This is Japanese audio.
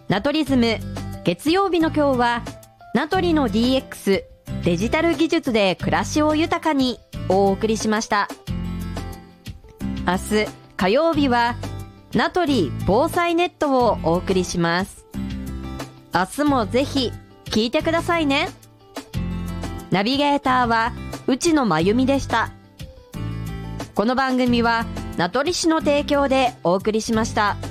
ナトリズム月曜日の今日はナトリの DX デジタル技術で暮らしを豊かにをお送りしました。明日火曜日はナトリ防災ネットをお送りします。明日もぜひ聞いてくださいね。ナビゲーターは内野真由美でした。この番組は名取市の提供でお送りしました。